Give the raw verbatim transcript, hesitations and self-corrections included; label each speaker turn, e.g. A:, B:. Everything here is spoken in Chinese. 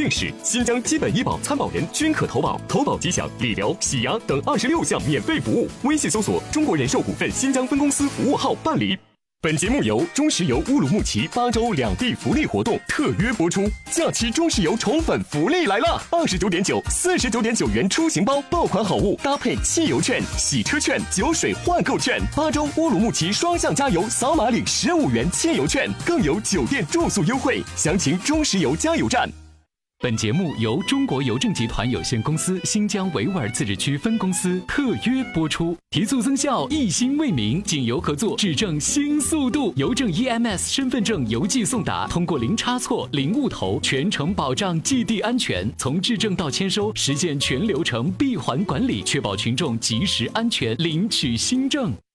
A: 验室，新疆基本医保参保人均可投保，投保即享理疗、洗牙等二十六项免费服务。微信搜索中国人寿股份新疆分公司服务号办理。本节目由中石油乌鲁木齐八州两地福利活动特约播出。假期中石油宠粉福利来了，二十九点九、四十九点九元出行包爆款好物，搭配汽油券、洗车券、酒水换购券，八州乌鲁木齐双向加油，扫码领十五元汽油券，更有酒店住宿优惠。详情中石油加油站。
B: 本节目由中国邮政集团有限公司新疆维吾尔自治区分公司特约播出。提速增效，一心为民，锦邮合作，质证新速度。邮政 E M S 身份证邮寄送达，通过零差错、零误投，全程保障寄递安全。从质证到签收，实现全流程闭环管理，确保群众及时安全领取新证。